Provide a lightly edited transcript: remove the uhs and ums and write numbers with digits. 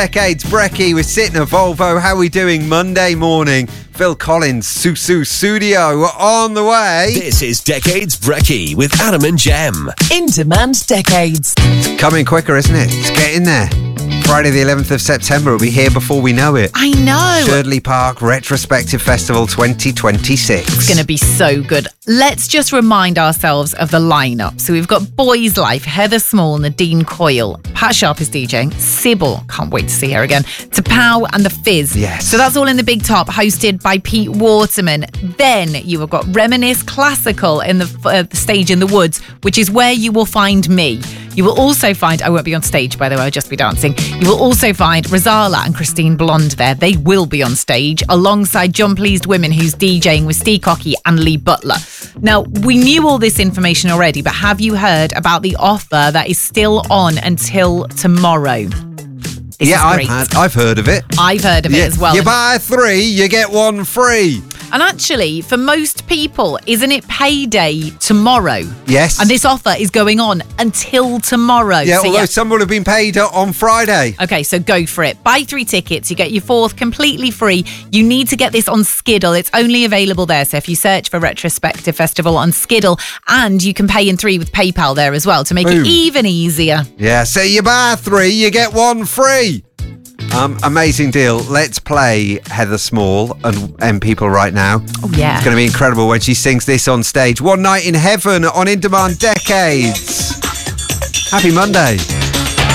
Decades Brekkie with Sitting a Volvo. How are we doing Monday morning? Phil Collins, Susu Studio on the way. This is Decades Brekkie with Adam and Jem. In Demand Decades. Coming quicker, isn't it? It's getting there. Friday the 11th of September will be here before we know it. I know. Sherdley Park Retrospective Festival 2026. It's going to be so good. Let's just remind ourselves of the lineup. So we've got Boys Life, Heather Small, Nadine Coyle, Pat Sharp is DJing, Sybil, can't wait to see her again, Tapau and The Fizz. Yes. So that's all in the Big Top, hosted by Pete Waterman. Then you have got Reminisce Classical in the stage in the Woods, which is where you will find me. You will also find, I won't be on stage, by the way, I'll just be dancing. You will also find Rosala and Christine Blonde there. They will be on stage alongside John Pleased Women, who's DJing with Steve Cocky and Lee Butler. Now, we knew all this information already, but have you heard about the offer that is still on until tomorrow? I've heard of it. I've heard of it as well. You buy 3, you get 1 free. And actually, for most people, isn't it payday tomorrow? Yes. And this offer is going on until tomorrow. Yeah, although some will have been paid on Friday. Okay, so go for it. Buy 3 tickets. You get your 4th completely free. You need to get this on Skiddle. It's only available there. So if you search for Retrospective Festival on Skiddle, and you can pay in 3 with PayPal there as well to make it even easier. Yeah, so you buy 3, you get 1 free. Amazing deal. Let's play Heather Small and people right now. Oh, yeah. It's going to be incredible when she sings this on stage. One Night in Heaven on In Demand Decades. Happy Monday.